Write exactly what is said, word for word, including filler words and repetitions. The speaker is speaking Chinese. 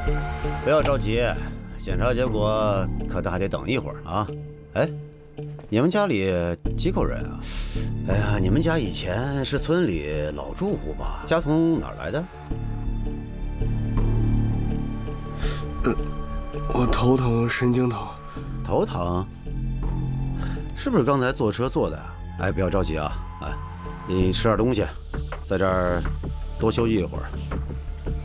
不要着急，检查结果可能还得等一会儿啊。哎，你们家里几口人啊？哎呀，你们家以前是村里老住户吧？家从哪儿来的？ 呃，我头疼，神经疼。 头疼？是不是刚才坐车坐的？哎，不要着急啊，哎，你吃点东西，在这儿多休息一会儿。